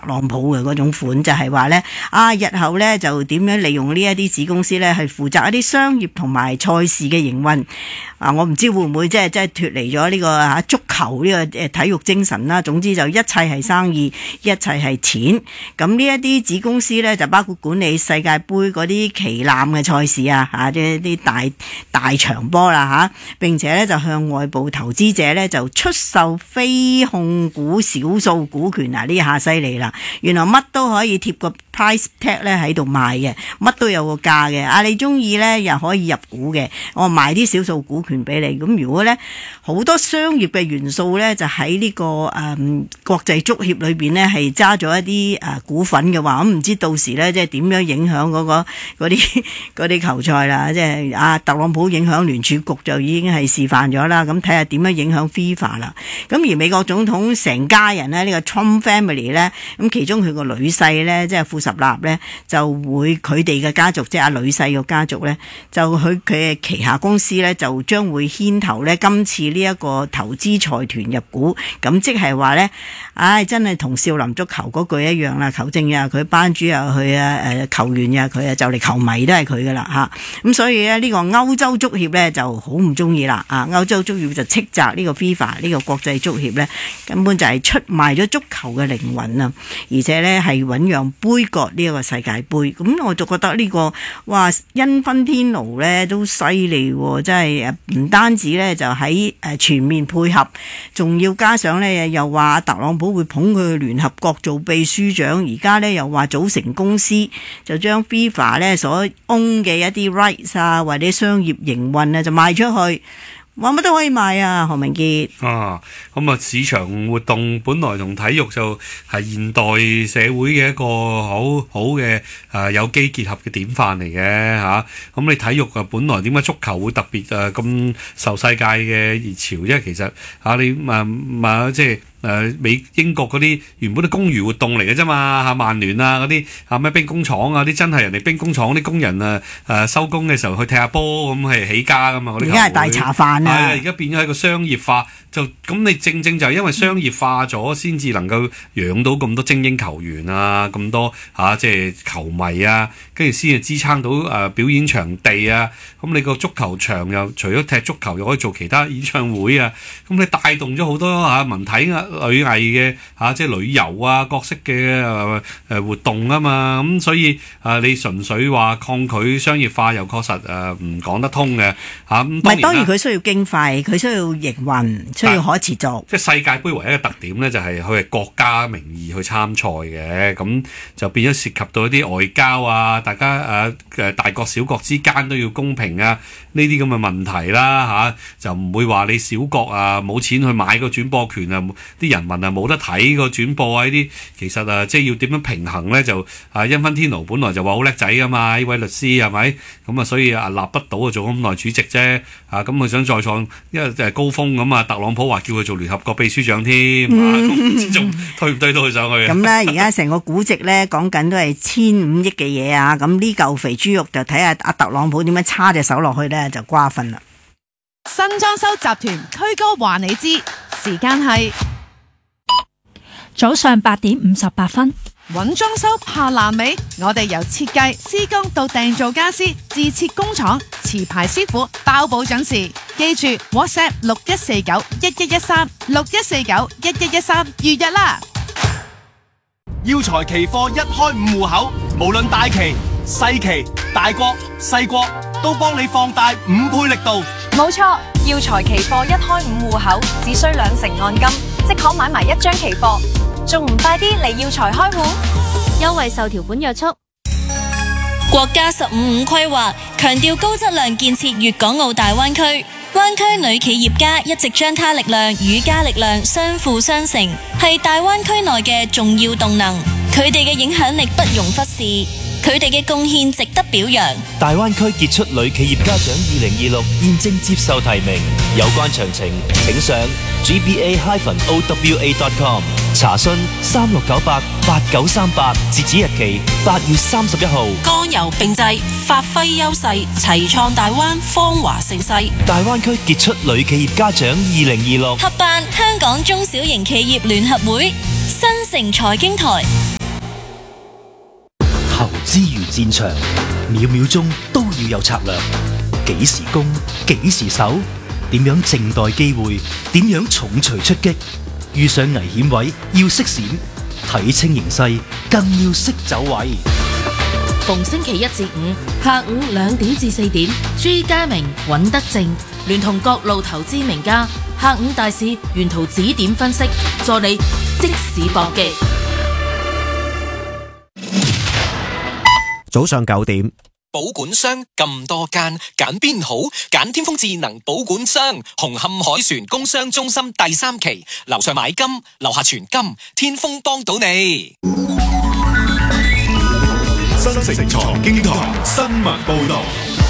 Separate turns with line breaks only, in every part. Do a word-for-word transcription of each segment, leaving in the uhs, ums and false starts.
朗普嘅嗰種款，就係話咧啊，日後咧就點樣利用呢一啲子公司咧，係負責一啲商業同埋賽事嘅營運。啊，我唔知會唔會即係即係脫離咗呢個嚇足球呢個誒體育精神啦。總之就一切係生意，一切係錢。咁呢一啲子公司咧就包括管理世界盃嗰啲旗艦嘅賽事啊，嚇即係啲大大場波啦嚇。並且咧就向外部投資者咧就出售非控股少數股權啊！呢下犀利啦，原來乜都可以貼個 price tag 咧喺度賣嘅，乜都有個價嘅。啊，你中意咧又可以入股嘅，我賣啲少數股權俾你。咁如果咧好多商業嘅元素咧就喺呢、這個誒、嗯、國際足協裏邊咧係揸咗一啲誒股份嘅話，咁唔知到時咧即係點樣影響嗰、那個嗰啲嗰啲球賽啦？即係啊，特朗普影響聯儲局就已經係示範咗啦。咁睇下點樣影響 FIFA 啦。咁而美國總統成家人咧呢、這個 Trump family 咧，咁其中佢個女婿咧即係富十納咧就會佢哋嘅家族即係阿女婿個家族咧就佢佢嘅旗下公司咧就將會牽頭咧今次呢一個投資財團入股，咁即係話咧，唉真係同少林足球嗰句一樣啦，球證啊佢班主又佢啊誒球員啊佢啊就嚟球迷都係佢噶啦吓，咁所以咧呢個歐洲足協咧就好唔中意啦啊，歐洲足協就斥責呢個 FIFA 呢個國際足協咧根本就係出賣咗足球嘅靈魂啊，而且咧係醞釀杯葛呢一個世界盃，咁我就覺得呢、這個哇因芬天奴咧都犀利喎，真係誒唔單止咧就喺誒全面配合，仲要加上咧又話特朗普會捧佢去聯合國做秘書長，而家咧又話組成公司就將 FIFA 咧所 own 嘅一啲 rights 啊或者商業營運啊就賣出去。話乜都可以賣啊，何明傑。
啊，咁啊，市場活動本來同體育就係現代社會嘅一個好好嘅誒有機結合嘅典範嚟嘅嚇。咁、啊、你體育啊，本來點解足球會特別誒咁、啊、受世界嘅熱潮？因為其實嚇、啊、你誒誒即係。誒美英國嗰啲原本都公餘活動嚟嘅啫嘛嚇，曼聯啊嗰啲嚇咩兵工廠啊啲真係人哋兵工廠啲工人啊誒收工嘅時候去踢下波咁係起家噶嘛嗰啲。而家係大茶飯啊！係啊，而家變咗係個商業化，就咁你正正就係因為商業化咗，先至能夠養到咁多精英球員啊，咁多嚇即係球迷啊，跟住先至支撐到誒、呃、表演場地啊。咁你個足球場又除咗踢足球，又可以做其他演唱會啊。咁你帶動咗好多嚇文體啊。旅藝嘅嚇，即係旅遊啊，各式嘅誒誒活動啊嘛，咁所以啊，你純粹話抗拒商業化，又確實誒唔講得通嘅嚇。咁、啊、當然當然佢需要經費，佢需要營運，需要可持續。即係世界盃唯一嘅特點咧，就係佢係國家名義去參賽嘅，咁就變咗涉及到一啲外交啊，大家誒誒、啊、大國小國之間都要公平啊，呢啲咁嘅問題啦嚇、啊，就唔會話你小國啊冇錢去買個轉播權啊。啲人民啊冇得睇個轉播啊！呢啲其實啊，即係要點樣平衡咧？就啊，因芬天奴本來就話好叻仔噶嘛，呢位律師係咪？咁啊，所以啊，立不到啊，做咁耐主席啫。啊，咁佢想再創，因為就係高峰咁啊。特朗普話叫佢做聯合國秘書長添，唔知仲推唔推到佢上去？咁咧，而家成個估值咧講緊都係千五億嘅嘢啊！咁呢嚿肥豬肉就睇下阿特朗普點樣叉隻手落去咧，就瓜分啦。
新裝修集團驅哥話你知，時間係
早上八點五十八分。
揾裝修怕爛尾，我哋由設計、施工到訂造家私，自設工廠，持牌師傅包保準時。記住 WhatsApp 六一四九一一一三六一四九一一一三預約啦。
耀才期貨一開五戶口，無論大期、細期、大國、細國，都幫你放大五倍力度。
冇錯，耀才期貨一開五戶口，只需兩成按金，即可買埋一張期貨，仲唔快啲嚟耀才開戶？
優惠受條款約束。國家十五五規劃強調高質量建設粵港澳大灣區，灣區女企業家一直將她力量與家力量相輔相成，係大灣區內嘅重要動能。佢哋嘅影響力不容忽視，佢哋嘅貢獻值得表揚。
大灣區傑出女企業家獎二零二六現正接受提名，有關詳情請上 g b a dash o w a dot com 查詢三六九八八九三八，截止日期八月三十一號。
剛柔並濟，發揮優勢，齊創大灣芳華盛世。
大灣區傑出女企業家獎二零二六
合辦香港中小型企業聯合會，新城財經台。
之如戰場，秒秒鐘都要有策略。幾時攻，幾時守，點樣靜待機會，點樣重錘出擊。遇上危險位要識閃，睇清形勢更要識走位。
逢星期一至五下午兩點至四點，朱家明、尹德正聯同各路投資名家，下午大市沿途指點分析，助你即時搏擊。
早上九點，
保管商咁多間，揀邊好？揀天風智能保管商，紅磡海船工商中心第三期，樓上買金，樓下存金，天風幫到你。
新城財經台新聞報道。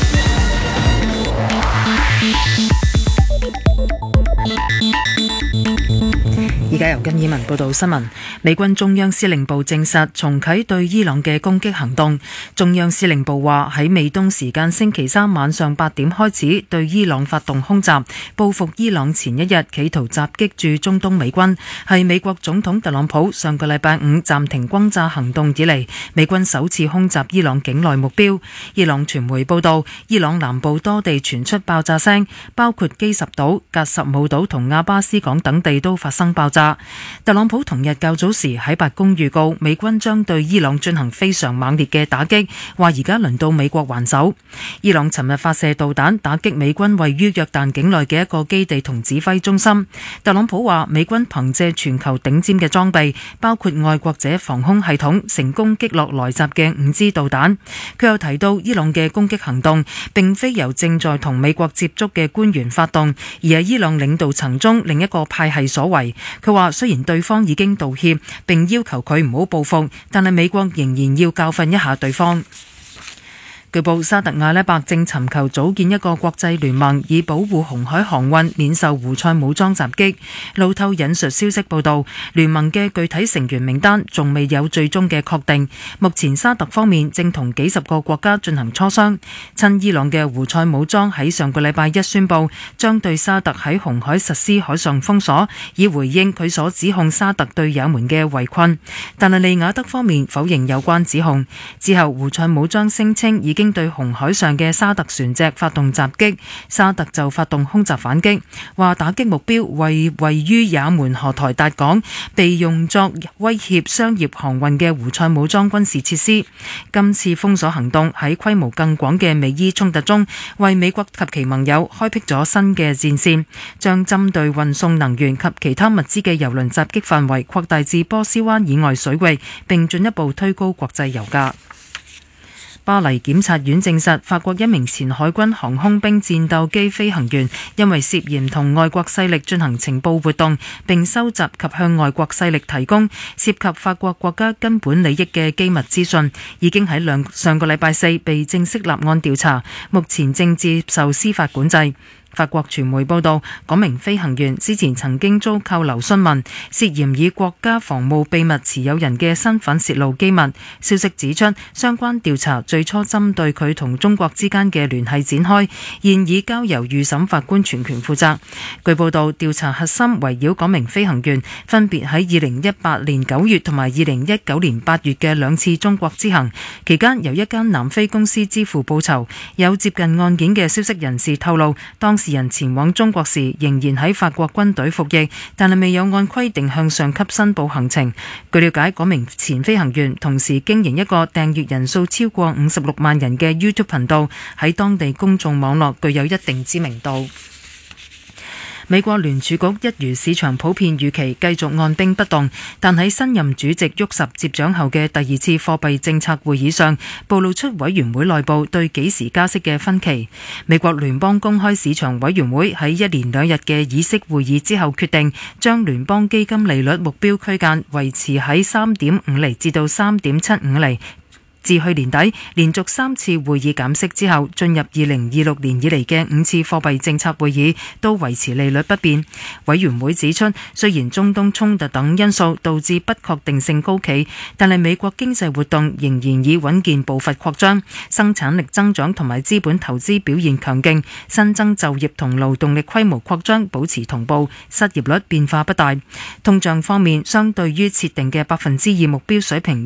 而家由金以文報道新聞。美軍中央司令部證實重啟對伊朗嘅攻擊行動。中央司令部話喺美東時間星期三晚上八點開始對伊朗發動空襲，報復伊朗前一日企圖襲擊駐中東美軍，係美國總統特朗普上個禮拜五暫停轟炸行動以嚟，美軍首次空襲伊朗境內目標。伊朗傳媒報道，伊朗南部多地傳出爆炸聲，包括基什島、格什姆島同阿巴斯港等地都發生爆炸。特朗普同日較早時喺白宮預告，美軍將對伊朗進行非常猛烈嘅打擊，話而家輪到美國還手。伊朗尋日發射導彈打擊美軍位於約旦境內嘅一個基地同指揮中心。特朗普話，美軍憑借全球頂尖嘅裝備，包括愛國者防空系統，成功擊落來襲嘅五支導彈。佢又提到，伊朗嘅攻擊行動並非由正在同美國接觸嘅官員發動，而係伊朗領導層中另一個派系所為。佢話雖然對方已經道歉並要求佢唔好報復，但係美國仍然要教訓一下對方。據報，沙特阿拉伯正尋求組建一個國際聯盟，以保護紅海航運免受胡塞武裝襲擊。路透引述消息報道，聯盟嘅具體成員名單仲未有最終嘅確定。目前沙特方面正同幾十個國家進行磋商。親伊朗嘅胡塞武裝喺上個禮拜一宣布，將對沙特喺紅海實施海上封鎖，以回應佢所指控沙特對也門嘅圍困。但係利雅得方面否認有關指控。之後，胡塞武裝聲稱已經對紅海上嘅沙特船隻發動襲擊，沙特就發動空襲反擊，話打擊目標為位於也門荷台達港被用作威脅商業航運嘅胡塞武裝軍事設施。今次封鎖行動喺規模更廣嘅美伊衝突中，為美國及其盟友開闢咗新嘅戰線，將針對運送能源及其他物資嘅郵輪襲擊範圍擴大至波斯灣以外水域，並進一步推高國際油價。巴黎檢察院證實，法國一名前海軍航空兵戰鬥機飛行員因為涉嫌同外國勢力進行情報活動，並收集及向外國勢力提供涉及法國國家根本利益嘅機密資訊，已經喺兩上個禮拜四被正式立案調查，目前正接受司法管制。法國傳媒報道，嗰名飛行員之前曾經遭扣留詢問，涉嫌以國家防務秘密持有人嘅身份泄露機密。消息指出，相關調查最初針對佢同中國之間嘅聯繫展開，現已交由預審法官全權負責。據報道，調查核心圍繞嗰名飛行員分別喺二零一八年九月同埋二零一九年八月嘅兩次中國之行，期間由一間南非公司支付報酬。有接近案件嘅消息人士透露，當時人前往中國時仍然喺法國軍隊服役，但係未有按規定向上級申報行程。據了解，嗰名前飛行員同時經營一個訂閱人數超過五十六萬人嘅 YouTube 頻道，喺當地公眾網絡具有一定知名度。美國聯儲局一如市場普遍預期繼續按兵不動，但喺新任主席沃什接掌後嘅第二次貨幣政策會議上，暴露出委員會內部對幾時加息嘅分歧。美國聯邦公開市場委員會喺一連兩日嘅議息會議之後決定，將聯邦基金利率目標區間維持喺三點五厘至到三點七五厘。自去年底連續三次會議減息之後，進入二零二六年以嚟嘅五次貨幣政策會議都維持利率不變。委員會指出，雖然中東衝突等因素導致不確定性高企，但係美國經濟活動仍然以穩健步伐擴張，生產力增長同埋資本投資表現強勁，新增就業同勞動力規模擴張保持同步，失業率變化不大。通脹方面，相對於設定嘅百分之二目標水平